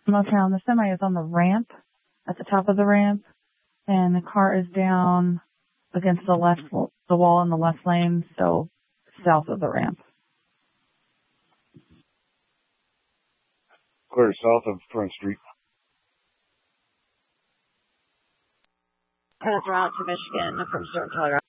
Motown. The semi is on the ramp, at the top of the ramp, and the car is down against the wall in the left lane, so south of the ramp. Clear south of Front Street. Route to Michigan from Stern, Colorado.